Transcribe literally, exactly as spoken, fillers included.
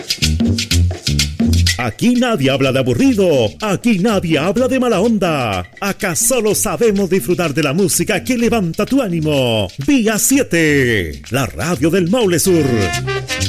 Aquí nadie habla de aburrido, aquí nadie habla de mala onda. Acá solo sabemos disfrutar de la música que levanta tu ánimo. Vía siete, la radio del Maule Sur.